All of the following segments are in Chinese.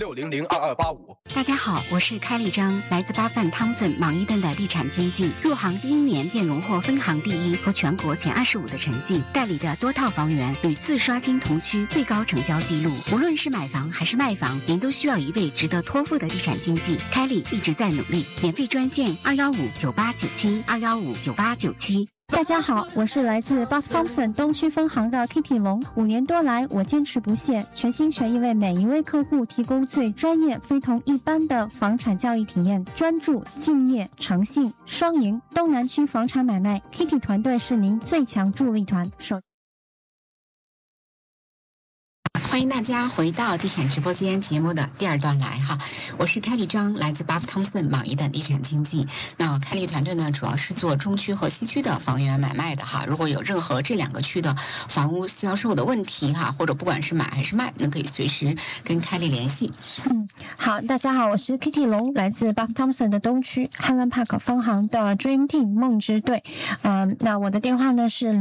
6002285。 大家好，我是开立章，来自巴范汤森莽伊顿的地产经纪，入行第1年便荣获分行第1和全国前25的成绩，代理的多套房源屡次刷新同区最高成交纪录。无论是买房还是卖房，您都需要一位值得托付的地产经纪。开立一直在努力，免费专线2159897，2159897。 大家好，我是来自 Buff Thompson 东区分行的 Kitty 龙。5年多来，我坚持不懈，全心全意为每一位客户提供最专业、非同一般的房产交易体验。专注、敬业、诚信，双赢。东南区房产买卖 ，Kitty 团队是您最强助力团。 欢迎大家回到地产直播间节目的第2段来哈，我是开立章，来自 Buff Thompson 莽伊顿地产经纪。那开立团队呢，主要是做中区和西区的房源买卖的哈。如果有任何这2个区的房屋销售的问题哈，或者不管是买还是卖，那可以随时跟开立联系。 好，大家好，我是 Kitty 龙，来自 Buff Thompson 的东区汉兰 Park 分行的 Dream Team 梦之队。那我的电话呢是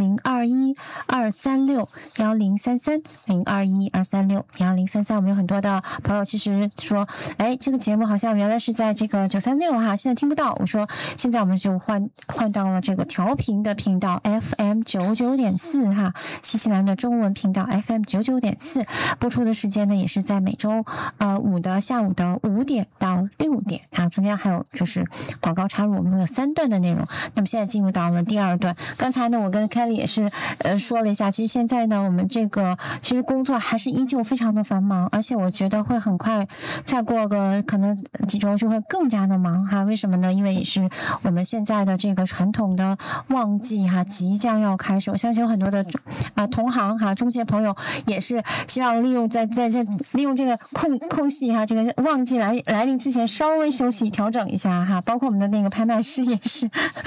0212361033，0212361033。我们有很多的朋友其实说，这个节目好像原来是在这个936哈，现在听不到。我说现在我们就换到了这个调频的频道 FM 99.4哈，新西兰的中文频道 FM 99.4，播出的时间呢也是在每周5的下午的5点到6点啊，中间还有就是广告插入，我们会有3段的内容。那么现在进入到了第2段，刚才呢我跟 Kelly 也是说了一下，其实现在呢我们这个其实工作还是依旧非常的繁忙，而且我觉得会很快再过个可能几周就会更加的忙哈。为什么呢？因为也是我们现在的这个传统的旺季哈即将要开始，我相信有很多的同行哈中介朋友也是希望利用利用这个空隙哈，这个旺季来临之前稍微休息调整一下哈。包括我们的那个拍卖师也是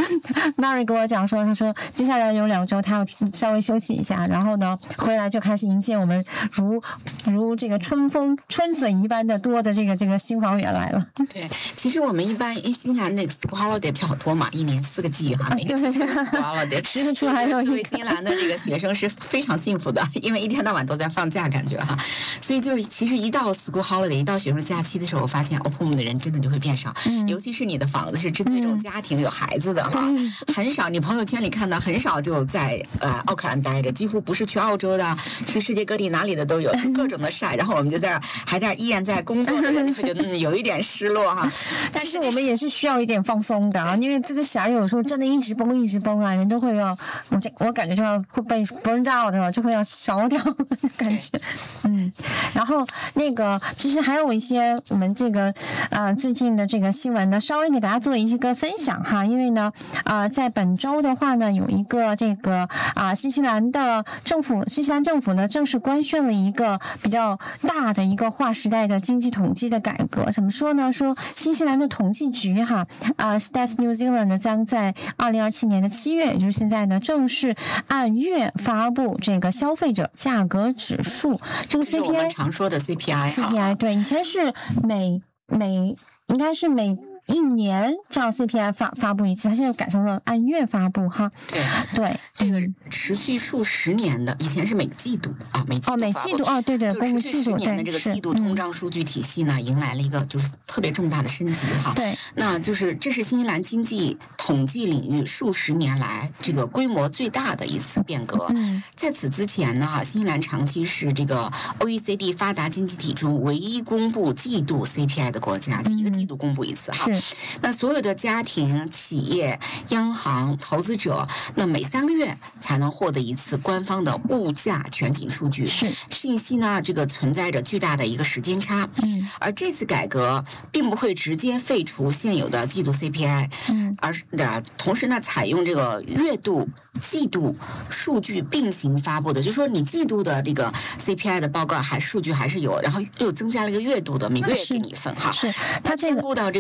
Mary 跟我讲说，他说接下来有2周他要稍微休息一下，然后呢回来就开始迎接我们如这个春笋一般的多的这个新房源来了。 对，其实我们一般新西兰那个 school holiday 比较多嘛，1年4个季哈，每个季都 school holiday， 10个出还有作为新西兰的这个学生是非常幸福的，因为一天到晚都在放假感觉哈。所以就是其实一到 school holiday， 一到学生假期的时候，我发现 OPPO 的人真的就会变少，尤其是你的房子是针对这种家庭有孩子的哈，很少你朋友圈里看到很少就在奥克兰待着，几乎不是去澳洲的，去世界各地哪里的都有，各种的晒，然后我们就还在依然在工作的人就会觉得有一点失落哈。 但是我们也是需要一点放松的啊，因为这个弦有时候真的一直绷啊，人都会要我感觉就要会被 burned out 了，就会要烧掉感觉。然后那个其实还有一些我们这个最近的这个新闻呢，稍微给大家做一个分享哈。因为呢在本周的话呢，有一个这个新西兰政府呢正式官宣了一个比较大的一个划时代的经济统计的改革。怎么说呢？说新西兰的统计局哈Stats New Zealand 呢将在2027年的7月，也就是现在呢正式按月发布这个消费者价格指数，这个 CPI 就是我们常说的 CPI 对，以前是应该是每1年这样 CPI 发布一次，它现在改成了按月发布哈。对， 这个持续数10年的，以前是每季度每季度对，公布季度， 就持续10年的这个季度通胀数据体系呢，迎来了一个就是特别重大的升级哈。 对， 那就是这是新西兰经济统计领域数十年来这个规模最大的一次变革。在此之前呢，新西兰长期是这个 OECD 发达经济体中唯一公布季度 CPI 的国家，就一个季度公布一次哈。那所有的家庭、企业、央行、投资者，那每3个月才能获得一次官方的物价全景数据。信息呢，这个存在着巨大的一个时间差。而这次改革并不会直接废除现有的季度 CPI，而是同时呢，采用这个月度、季度数据并行发布的，就是说你季度的这个 CPI 的报告数据还是有，然后又增加了一个月度的，每个月给你一份哈。 它兼顾到这个数据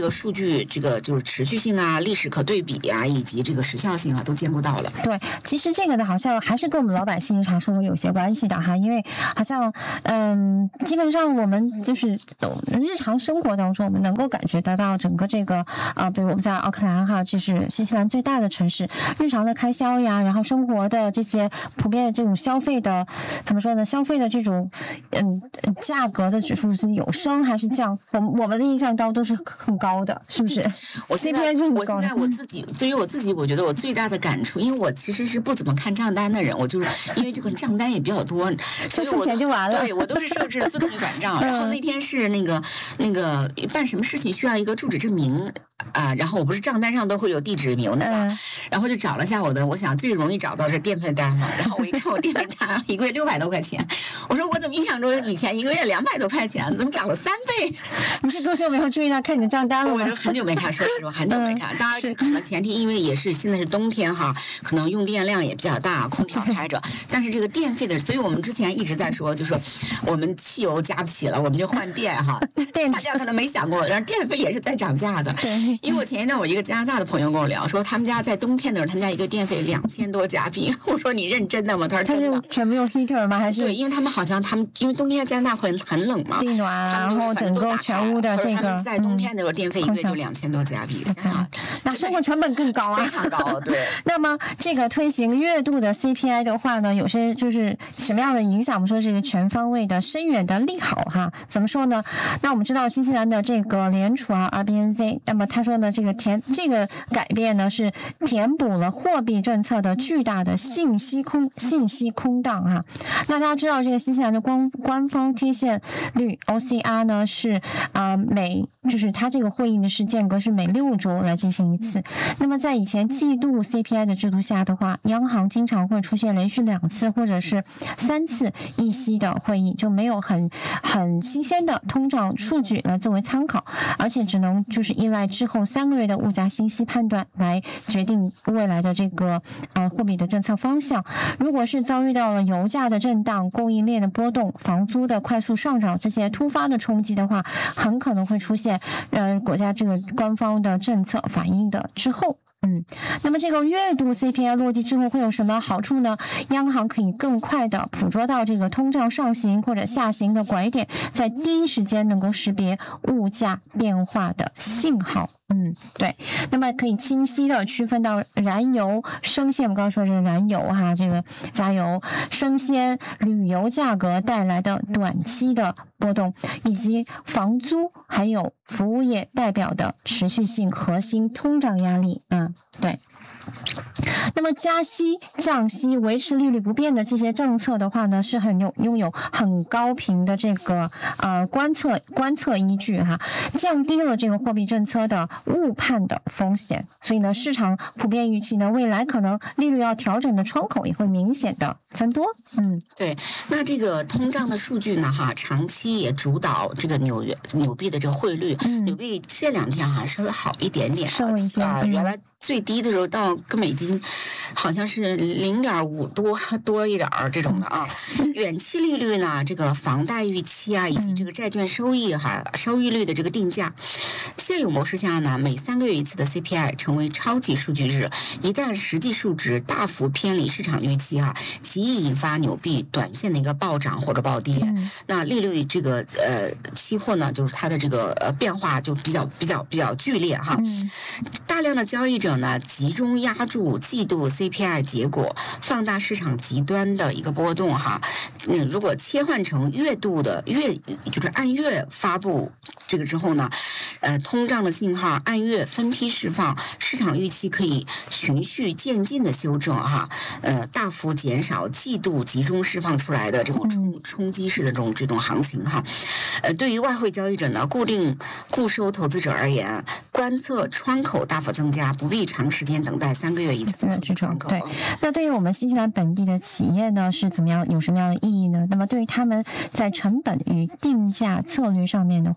据这个就是持续性啊、历史可对比啊，以及这个时效性啊，都兼顾到了。 对，其实这个呢，好像还是跟我们老百姓日常生活有些关系的哈，因为好像基本上我们就是日常生活当中，我们能够感觉得到整个这个比如我们在奥克兰哈，这是新西兰最大的城市，日常的开销呀，然后生活的这些普遍的这种消费的怎么说呢？消费的这种价格的指数是有升还是降？我们的印象都是很高的，是不是？ 我现在我自己对于我自己，我觉得我最大的感触，因为我其实是不怎么看账单的人，我就是因为这个账单也比较多，所以我就完了。 对我都是设置自动转账。然后那天是那个办什么事情需要一个住址证明。然后我不是账单上都会有地址名的嘛，然后就找了下我想最容易找到是电费单嘛，然后我一看我电费单一个月600多块钱，我说我怎么印象中以前一个月200多块钱，怎么涨了3倍？ 你是多久没有注意到看你的账单了吗？ 我就很久没看，说实话很久没看。当然可能前提因为也是现在是冬天哈，可能用电量也比较大，空调开着，但是这个电费的，所以我们之前一直在说，就说我们汽油加不起了，我们就换电哈。大家可能没想过，然后电费也是在涨价的。因为我前一段我一个加拿大的朋友跟我聊说，他们家在冬天的时候，他们家一个电费2000多加币。我说你认真的吗？他说真的。 全部用 heater 吗？还是？ 对，因为他们好像因为冬天加拿大很冷嘛， 地暖， 然后整个全屋的这个。 他们在冬天的时候电费一个月就2000多加币， 那生活成本更高啊， 非常高。对。 那么这个推行月度的 CPI 的话呢，有些就是什么样的影响？我们说是一个全方位的、深远的利好哈。怎么说呢？那我们知道新西兰的这个联储RBNZ， 那么他说呢，这个改变呢是填补了货币政策的巨大的信息空档哈。那大家知道这个新西兰的官方贴现率 OCR 呢是就是它这个会议呢是间隔是每6周来进行一次。那么在以前季度 CPI 的制度下的话，央行经常会出现连续2次或者是3次议息的会议，就没有很新鲜的通胀数据来作为参考，而且只能就是依赖之后3个月的物价信息判断来决定未来的这个货币的政策方向。如果是遭遇到了油价的震荡、供应链的波动、房租的快速上涨这些突发的冲击的话，很可能会出现国家这个官方的政策反应的滞后。那么这个月度 CPI 落地之后会有什么好处呢？央行可以更快的捕捉到这个通胀上行或者下行的拐点，在第一时间能够识别物价变化的信号。对，那么可以清晰的区分到燃油、生鲜，我们刚刚说是燃油哈，这个加油、生鲜、旅游价格带来的短期的波动，以及房租还有服务业代表的持续性核心通胀压力。对。那么加息、降息、维持利率不变的这些政策的话呢，是拥有很高频的这个观测依据哈，降低了这个货币政策的误判的风险。所以呢，市场普遍预期呢，未来可能利率要调整的窗口也会明显的增多。 对。那这个通胀的数据呢哈，长期也主导这个纽币的这个汇率。纽币这2天哈稍微好一点点原来最低的时候到跟美金好像是0.5多一点这种的啊。远期利率呢，这个房贷预期以及这个债券收益率的这个定价，现有模式下呢，每3个月一次的 CPI 成为超级数据日，一旦实际数值大幅偏离市场预期极易引发纽币短线的一个暴涨或者暴跌。那利率这个期货呢，就是它的这个变化就比较剧烈哈。大量的交易者呢集中压住季度 CPI 结果，放大市场极端的一个波动哈。如果切换成月度的就是按月发布这个之后呢，通胀的信号按月分批释放，市场预期可以循序渐进的修正哈，大幅减少季度集中释放出来的这种冲击式的这种行情哈。对于外汇交易者呢，固收投资者而言，观测窗口大幅增加，不必长时间等待3个月一次的窗口。 对，那对于我们新西兰本地的企业呢，是怎么样？有什么样的意义呢？那么对于他们在成本与定价策略上面呢，会有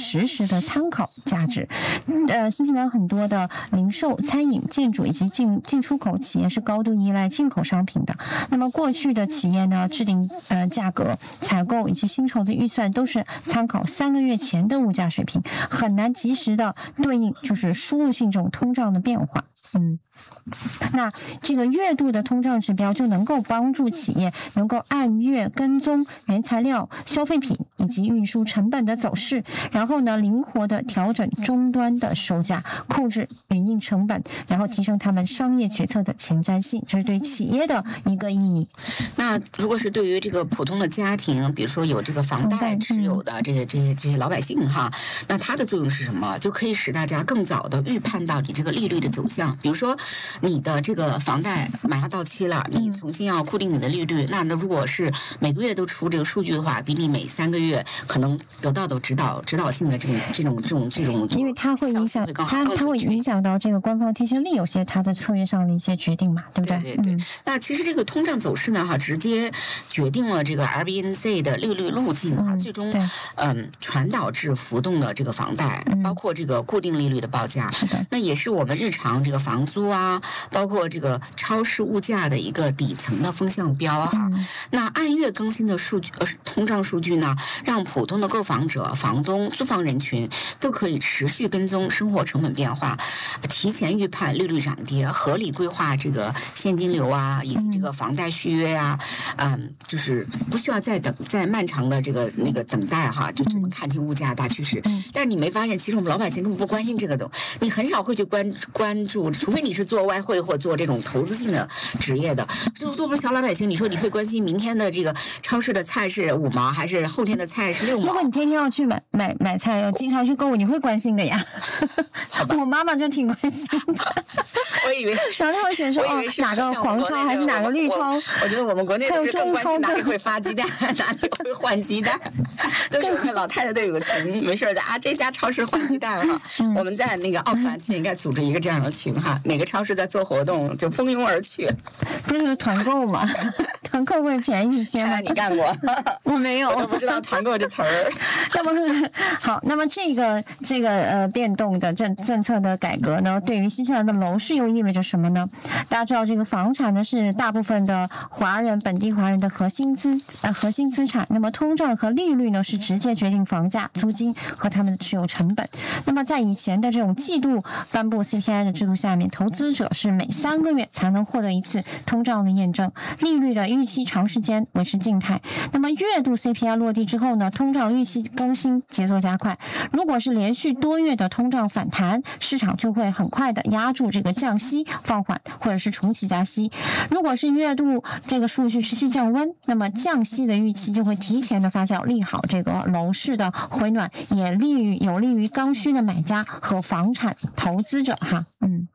实时的参考价值。新西兰很多的零售、餐饮、建筑以及进出口企业是高度依赖进口商品的。那么过去的企业呢，制定价格、采购以及薪酬的预算都是参考3个月前的物价水平，很难及时的对应就是输入性这种通胀的变化。那这个月度的通胀指标就能够帮助企业能够按月跟踪原材料、消费品以及运输成本的走势，然后呢灵活的调整终端的售价，控制营运成本，然后提升他们商业决策的前瞻性，这是对企业的一个意义。 那如果是对于这个普通的家庭，比如说有这个房贷持有的这些老百姓哈，那它的作用是什么？就可以使大家更早的预判到你这个利率的走向。比如说你的这个房贷马上到期了，你重新要固定你的利率，那如果是每个月都出这个数据的话，比你每3个月可能得到的指导性的这种， 因为它会影响它会影响到这个官方贴现率，有些它的策略上的一些决定嘛，对不对？ 对。那其实这个通胀走势呢，直接决定了这个 RBNZ 的利率路径最终传导至浮动的这个房贷，包括这个固定利率的报价。那也是我们日常这个房租啊，包括这个超市物价的一个底层的风向标哈。那按月更新的数据通胀数据呢，让普通的购房者、房东、租房人群都可以持续跟踪生活成本变化，提前预判利率涨跌，合理规划这个现金流啊，以及这个房贷续约啊，就是不需要再漫长的那个等待哈，就只能看清物价大趋势。但是你没发现，其实我们老百姓根本不关心这个的，你很少会去关注，除非你是做外汇或做这种投资性的职业的，就作为小老百姓，你说你会关心明天的这个超市的菜是5毛，还是后天的菜是6毛？ 如果你天天要去买菜，要经常去购物，你会关心的呀。我妈妈就挺关心的。 我以为， 然后她会选说哪个黄超还是哪个绿超。 我觉得我们国内都是更关心哪里会发鸡蛋，哪里会换鸡蛋。都有个老太太都有个群，没事的啊，这家超市换鸡蛋哈。我们在那个奥克兰区应该组织一个这样的群哈，每个超市在做活动就蜂拥而去。 不是团购吗？团购会便宜一些吗？ 你干过？ 我没有， 我都不知道团购这词儿。 那么好，那么这个变动的政策的改革呢，对于新西兰的楼市又意味着什么呢？大家知道，这个房产呢是大部分的本地华人的核心资产。那么通胀和利率呢是直接决定房价、租金和他们的持有成本。那么在以前的这种季度颁布 CPI 的制度下面，投资者是每3个月才能获得一次通胀的验证，利率的预期长时间维持静态。那么月度 CPI 落地之后呢，通胀预期更新节奏加快。如果是连续多月的通胀反弹，市场就会很快的压住这个降息放缓，或者是重启加息。如果是月度这个数据持续降温，那么降息的预期就会提前的发酵，利好这个楼市的回暖，也有利于刚需的买家和房产投资者哈。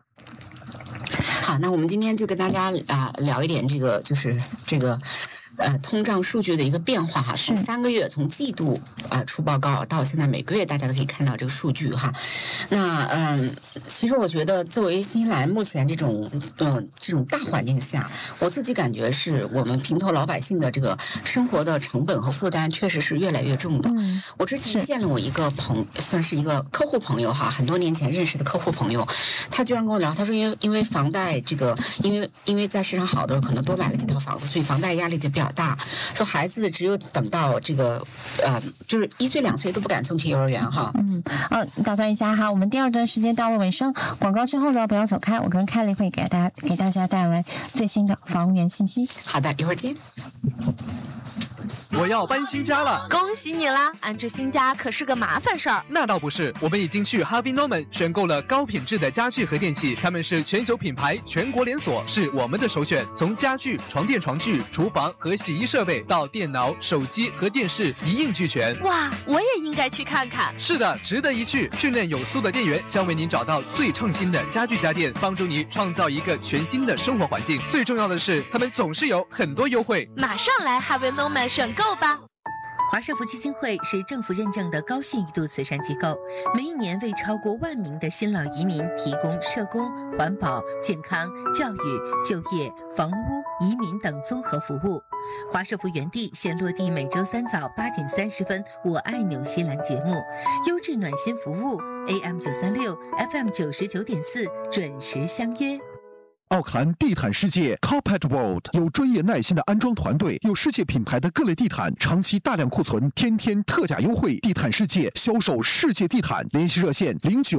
好，那我们今天就跟大家聊一点这个，就是这个通胀数据的一个变化哈，从3个月从季度出报告到现在每个月大家都可以看到这个数据哈。那其实我觉得作为新西兰目前这种大环境下，我自己感觉是我们平头老百姓的这个生活的成本和负担确实是越来越重的。我之前见了我一个算是一个客户朋友哈，很多年前认识的客户朋友，他居然跟我聊，他说因为房贷这个，因为在市场好的时候可能多买了几套房子，所以房贷压力就比较大，说孩子只有等到这个就是1岁2岁都不敢送去幼儿园哈。 打断一下哈，我们第2段时间到了尾声，广告之后呢不要走开，我跟凯莉会给大家带来最新的房源信息。 好的，一会儿见。 我要搬新家了， 恭喜你啦！安置新家可是个麻烦事儿。 那倒不是，我们已经去 Harvey Norman 选购了高品质的家具和电器，他们是全球品牌，全国连锁，是我们的首选。从家具、床垫、床具、厨房和洗衣设备到电脑、手机和电视一应俱全。 哇，我也应该去看看。 是的，值得一去。训练有素的店员将为您找到最创新的家具家电，帮助你创造一个全新的生活环境。最重要的是，他们总是有很多优惠。 马上来 Harvey Norman 选购吧。 华社福基金会是政府认证的高信誉度慈善机构，每一年为超过1万名的新老移民提供社工、环保、健康、教育、就业、房屋、移民等综合服务。华社福园地现落地每周3早8点30分，我爱纽西兰节目，优质暖心服务 AM 936 FM 99.4，准时相约。 奥克兰地毯世界 Carpet World 有专业耐心的安装团队，有世界品牌的各类地毯，长期大量库存，天天特价优惠。地毯世界销售世界地毯，联系热线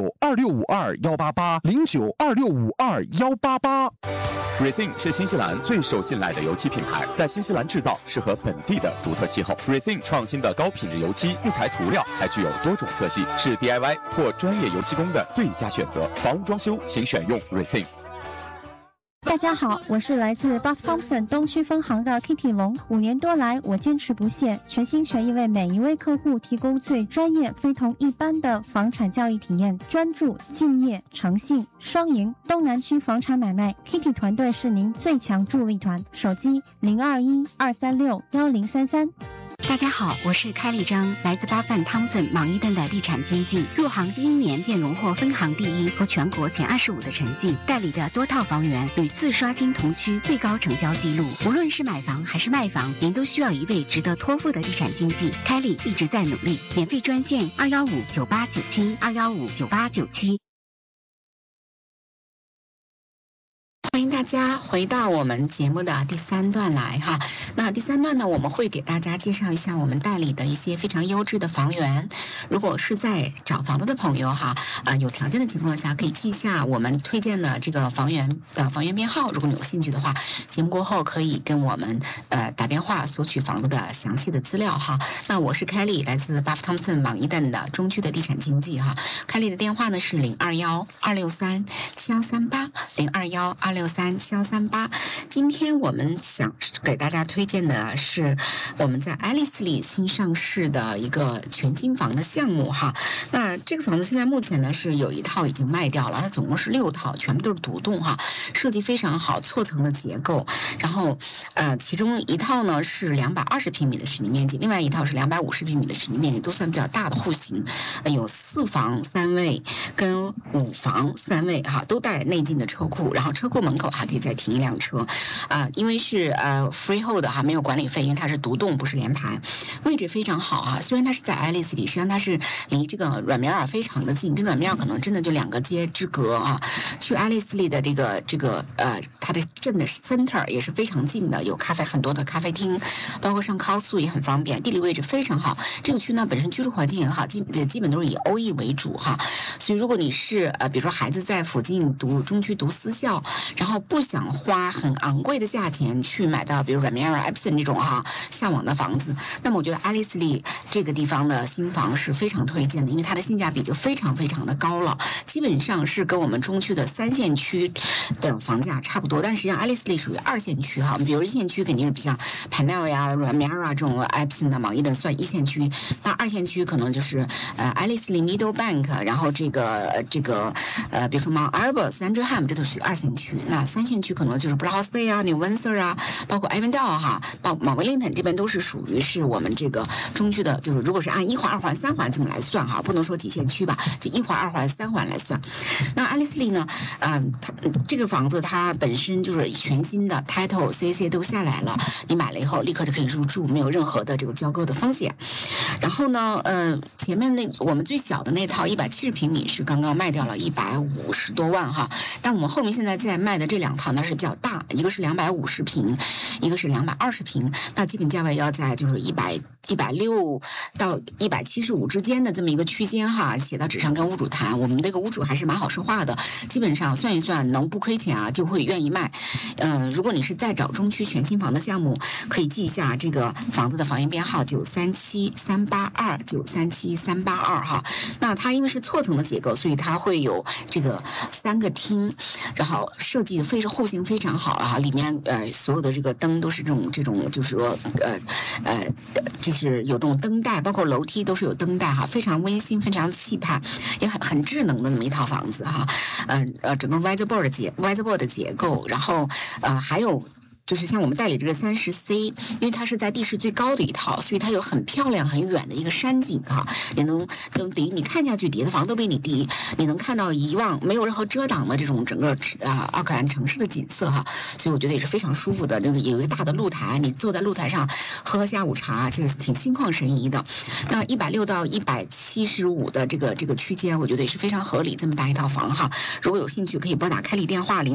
092652188，092652188。 Resin 是新西兰最受信赖的油漆品牌，在新西兰制造，适合本地的独特气候。Resin 创新的高品质油漆，不裁涂料，还具有多种色系，是 DIY 或专业油漆工的最佳选择。房屋装修，请选用 Resin。 大家好，我是来自 Buff Thompson 东区分行的 Kitty 龙。5年多来，我坚持不懈，全心全意为每一位客户提供最专业、非同一般的房产交易体验，专注、敬业、诚信，双赢。东南区房产买卖 ，Kitty 团队是您最强助力团。手机0212361033。 大家好，我是开立章，来自巴范汤森莽伊顿的地产经纪，入行第1年便荣获分行第1和全国前25的成绩，代理的多套房源屡次刷新同区最高成交纪录。无论是买房还是卖房，您都需要一位值得托付的地产经纪。开立一直在努力，免费专线2159897，2159897。 欢迎大家回到我们节目的第3段来哈。那第3段呢，我们会给大家介绍一下我们代理的一些非常优质的房源。如果是在找房子的朋友哈，有条件的情况下，可以记一下我们推荐的这个房源的房源编号。如果你有兴趣的话，节目过后可以跟我们打电话索取房子的详细的资料哈。那我是凯莉，来自 Buff Thompson 莽伊顿的中区的地产经纪哈。凯莉的电话呢是0212637138，0212637138。今天我们想给大家推荐的是我们在爱丽丝里新上市的一个全新房的项目哈。那这个房子现在目前呢是有一套已经卖掉了，它总共是6套，全部都是独栋哈，设计非常好，错层的结构。然后其中一套呢是220平米的实际面积，另外一套是250平米的实际面积，都算比较大的户型，有4房3卫跟5房3卫哈，都带内进的车库，然后车库门口还可以再停一辆车，因为是freehold 哈，没有管理费，因为它是独栋不是连排，位置非常好啊。虽然它是在爱丽丝里，实际上它是离这个软绵尔非常的近，跟软绵尔可能真的就2个街之隔啊。去爱丽丝里的这个它的镇的 center 也是非常近的，有很多的咖啡厅，包括上高速也很方便，地理位置非常好。这个区呢本身居住环境也好，基本都是以欧裔为主哈。所以如果你是比如说孩子在附近中区读私校，然后不想花很昂贵的价钱去买到比如软绵尔、Epson 这种哈向往的房子，那么我觉得爱丽丝里这个地方的新房是非常推荐的，因为它的性价比就非常非常的高了，基本上是跟我们中区的3线区的房价差不多，但实际上爱丽丝里属于2线区哈。比如1线区肯定是比较 Panel 呀、软绵尔这种 Epson 的、莽伊顿算1线区，那2线区可能就是爱丽丝里 Meadowbank， 然后这个比如说 Mount Albert、Sandringham 这都属于2线区。那3线区可能就是 Browse Bay 啊、New Windsor 啊，包括 Avondale 哈，包括 Mount Wellington 这边都是属于是我们这个中区的，就是如果是按1环、2环、3环这么来算哈，不能说几线区吧，就1环、2环、3环来算。那爱丽丝里呢，它这个房子它本身就是全新的 Title、CC 都下来了，你买了以后立刻就可以入住，没有任何的这个交割的风险。然后呢，前面我们最小的那套170平米是刚刚卖掉了150多万哈，但我们后面现在在卖的这2套呢是比较大，一个是250平，一个是220平，那基本价位要在就是160到175之间的这么一个区间哈，写到纸上跟屋主谈，我们这个屋主还是蛮好说话的，基本上算一算能不亏钱啊就会愿意卖。如果你是在找中区全新房的项目，可以记一下这个房子的房源编号937382，937382哈。那它因为是错层的结构，所以它会有这个3个厅，然后设计户型非常好啊，里面所有的这个灯都是这种就是说就是有这种灯带，包括楼梯都是有灯带哈，非常温馨，非常气派，也很智能的那么一套房子哈。整个 whiteboard 的结构，然后还有就是像我们代理这个30C， 因为它是在地势最高的一套，所以它有很漂亮很远的一个山景哈，也能等于你看下去底下的房都比你低，你能看到一望没有任何遮挡的这种整个奥克兰城市的景色哈，所以我觉得也是非常舒服的。这个有一个大的露台，你坐在露台上喝下午茶，就是挺心旷神怡的。那160到175的这个区间，我觉得也是非常合理，这么大一套房哈。如果有兴趣，可以拨打开立电话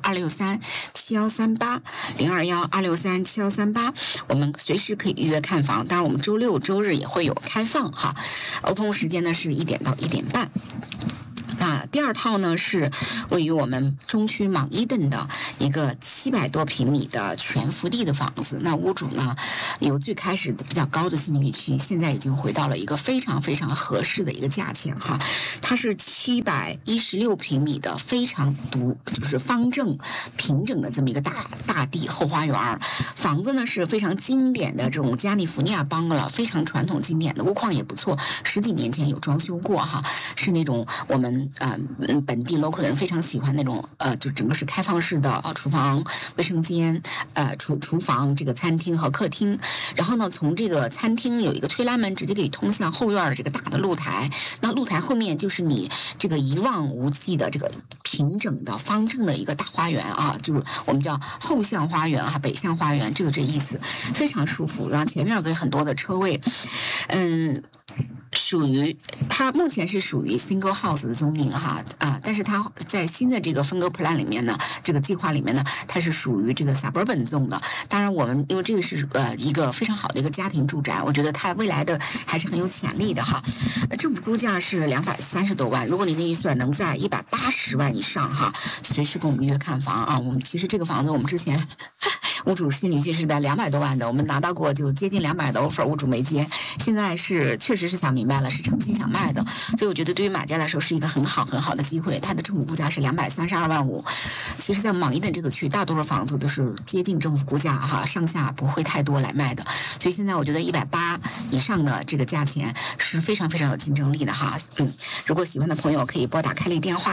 0212637138。0212637138，我们随时可以预约看房。当然，我们周六周日也会有开放哈。open 时间呢是1点到1点半。那第二套呢是位于我们中区芒伊登的一个700多平米的全幅地的房子。那屋主呢由最开始的比较高的心理预期，现在已经回到了一个非常非常合适的一个价钱哈。它是716平米的非常就是方正平整的这么一个大地后花园。房子呢是非常经典的这种加利福尼亚bungalow，非常传统经典的，屋况也不错，10几年前有装修过哈，是那种我们本地 local 的人非常喜欢那种就整个是开放式的厨房、卫生间、厨房这个餐厅和客厅。然后呢，从这个餐厅有一个推拉门，直接可以通向后院的这个大的露台。那露台后面就是你这个一望无际的这个平整的方正的一个大花园啊，就是我们叫后巷花园啊，北向花园，这意思，非常舒服。然后前面有很多的车位，它目前是属于 single house 的宗名哈但是它在新的这个分割 plan 里面呢，这个计划里面呢，它是属于这个 suburban zone 的。当然我们因为这个是一个非常好的一个家庭住宅，我觉得它未来的还是很有潜力的哈。政府估价是230多万，如果你的预算能在180万以上哈，随时跟我们约看房啊。我们其实这个房子我们之前屋主心理预期是在200多万的，我们拿到过就接近200的 offer， 屋主没接，现在是确实是想明白了，是诚心想卖的，所以我觉得对于买家来说是一个很好的机会。它的政府估价是232万5，其实在芒伊登这个区大多数房子都是接近政府估价哈，上下不会太多来卖的，所以现在我觉得180以上的这个价钱是非常非常有竞争力的哈。如果喜欢的朋友可以拨打开立电话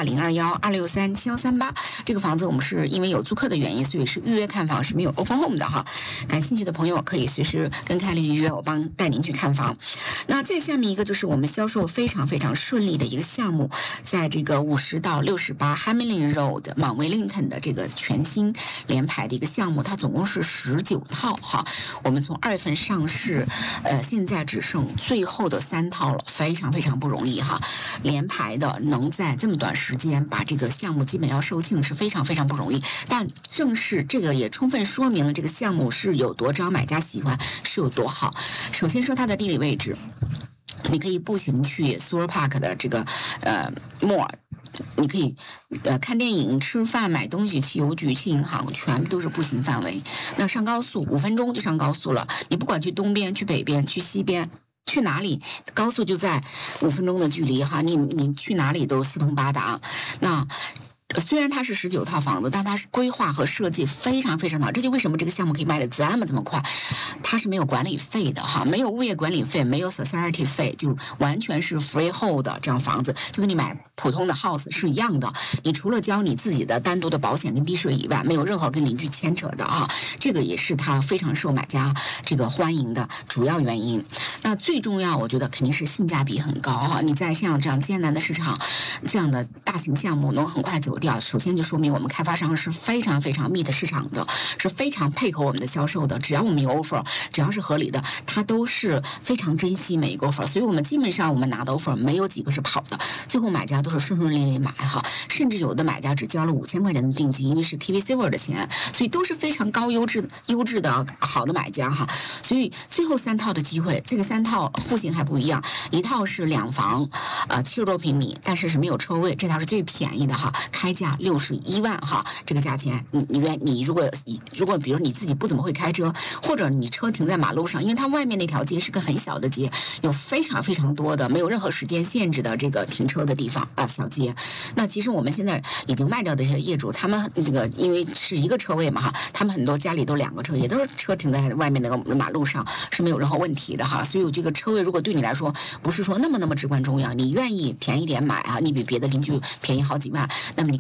0212637138。这个房子我们是因为有租客的原因，所以是预约看房，是没有 open home 的哈。感兴趣的朋友可以随时跟开立预约，我带您去看房。那再下面一个就是我们销售非常非常顺利的一个项目，在这个50到68 Hamilton Road 芒威灵顿的这个全新联排的一个项目，它总共是19套哈。我们从2月份上市，现在只剩最后的3套了，非常非常不容易哈。联排的能在这么短时间把这个项目基本要售罄是非常非常不容易，但正是这个也充分说明了这个项目是有多招买家喜欢，是有多好。首先说它的地理位置，你可以步行去 Sur Park 的这个mall，你可以看电影、吃饭、买东西、去邮局、去银行，全部都是步行范围。那上高速5分钟就上高速了，你不管去东边、去北边、去西边。去哪里，高速就在5分钟的距离哈，你去哪里都四通八达。那虽然它是19套房子，但它是规划和设计非常非常好。这就为什么这个项目可以卖的这么快，它是没有管理费的哈，没有物业管理费，没有 society 费，就完全是 freehold 的这样房子，就跟你买普通的 house 是一样的。你除了交你自己的单独的保险跟地税以外，没有任何跟邻居牵扯的哈，这个也是它非常受买家这个欢迎的主要原因。那最重要，我觉得肯定是性价比很高哈。你在像这样艰难的市场，这样的大型项目能很快走掉，首先就说明我们开发商是非常非常meet市场的，是非常配合我们的销售的。只要我们有 offer， 只要是合理的，他都是非常珍惜每一个 offer。所以我们基本上我们拿的 offer 没有几个是跑的，最后买家都是顺顺利利买哈。甚至有的买家只交了5000块钱的定金，因为是 KV Silver 的钱，所以都是非常高优质的好的买家哈。所以最后3套的机会，这个3套户型还不一样，一套是2房，70多平米，但是没有车位，这套是最便宜的哈，开价61万哈，这个价钱，你如果比如你自己不怎么会开车，或者你车停在马路上，因为它外面那条街是个很小的街，有非常非常多的没有任何时间限制的这个停车的地方小街。那其实我们现在已经卖掉的这些业主，他们这个因为是一个车位嘛哈，他们很多家里都2个车，也都是车停在外面那个马路上是没有任何问题的哈。所以这个车位如果对你来说不是说那么至关重要，你愿意便宜点买啊，你比别的邻居便宜好几万，那么你可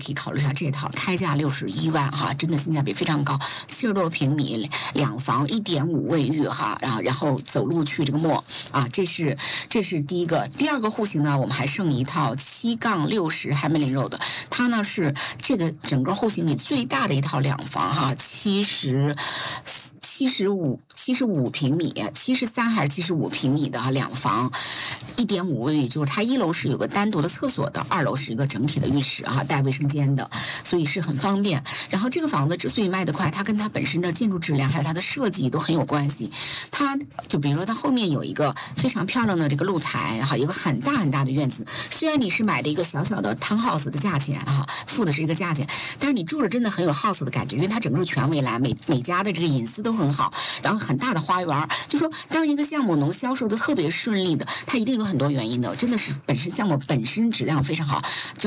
可以考虑一下这套，开价61万哈，真的性价比非常高，70多平米，2房1.5卫浴哈，然后走路去这个墨啊，这是第一个。第二个户型呢，我们还剩一套7-60 Hamlin Road， 它呢是这个整个户型里最大的一套2房哈，75平米，73还是75平米的2房，1.5卫浴，就是它1楼是有个单独的厕所的，2楼是一个整体的浴室啊，带卫生间的，所以是很方便。然后这个房子之所以卖得快，它跟它本身的建筑质量还有它的设计都很有关系。它就比如说它后面有一个非常漂亮的这个露台哈，有个很大很大的院子。虽然你是买的一个小小的 townhouse 的价钱哈，付的是一个价钱，但是你住着真的很有 house 的感觉，因为它整个是全围栏，每家的这个隐私都很好，然后很大的花园。就说当一个项目能销售的特别顺利的，它一定有很多原因的，真的是项目本身质量非常好。